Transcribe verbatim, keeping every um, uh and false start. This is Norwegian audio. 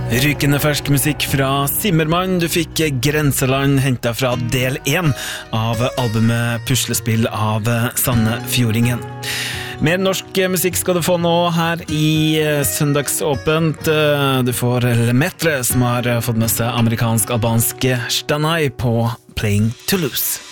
Rykende fersk musikk fra Simmermann. Du fikk Grenseland hentet fra del én av albumet Puslespill av Sandefjordingen. Mer norsk musikk skal du få nå her i Søndagsåpent. Du får Lemaitre, som har fått med seg amerikansk-albansk Stanai på Playing to Lose.